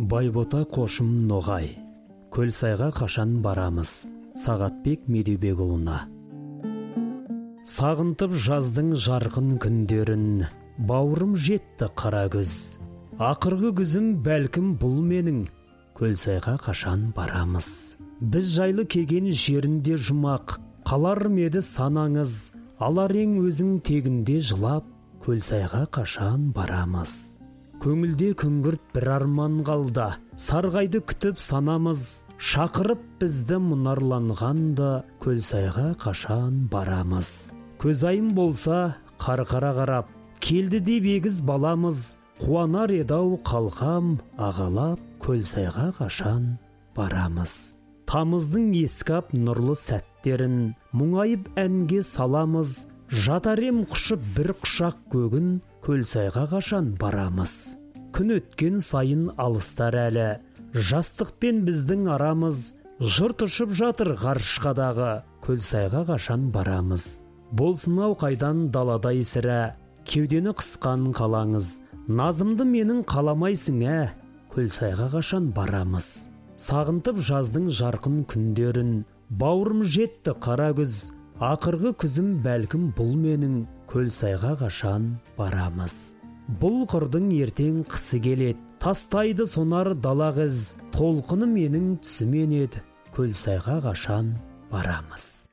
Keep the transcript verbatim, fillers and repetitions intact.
Байбота қошым ноғай. Көлсайға қашан барамыз? Сағатбек Медеубекұлына. Сағынтып жаздың жарқын күндерін, бауырым жетті қара күз. Ақырғы күзім бәлкім бұл менің, Көлсайға қашан барамыз? Біз жайлы кеген жерінде жұмақ, қалар меді санаңыз, алар ең өзің тегінде жылап, Көлсайға қашан барамыз? Көңілде күңгірт бір арман қалды, сарғайды күтіп санамыз, шақырып бізді мұнарланғанды, Көлсайға қашан барамыз? Көзайым болса, қарқара қарап, келді деп егіз баламыз, қуанар едау қалқам ағалап, Көлсайға қашан барамыз? Тамыздың ескап нұрлы сәттерін, мұңайып әнге саламыз, жатарем құшып бір құшақ көгін, Көлсайға қашан барамыз? Күн өткен сайын алыстар әлі, жастықпен біздің арамыз, жұрт ұшып жатыр ғарышқадағы, Көлсайға қашан барамыз? Болсын-ау қайдан даладай сірә, кеудені қысқан қалаңыз, назымды менің қаламайсың ә, Көлсайға қашан барамыз? Сағынтып жаздың жарқын күндерін, бауырым жетті қара күз, ақырғы күзім бәлкім бұл менің, Көлсайға қашан барамыз? Бұл қырдың ертең қысы келет, тастайды сонар дала қыз, толқыны менің түсімен еді, Көлсайға қашан барамыз?